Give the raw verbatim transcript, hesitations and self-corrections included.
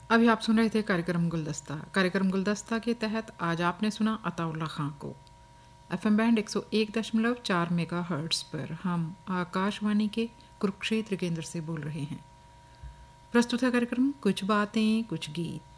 अभी आप सुन रहे थे कार्यक्रम गुलदस्ता। कार्यक्रम गुलदस्ता के तहत आज आपने सुना अताउल्ला खां को। एफएम बैंड एक सौ एक दशमलव चार मेगा हर्ट्स पर हम आकाशवाणी के कुरुक्षेत्र केंद्र से बोल रहे हैं। प्रस्तुत है कार्यक्रम कुछ बातें कुछ गीत।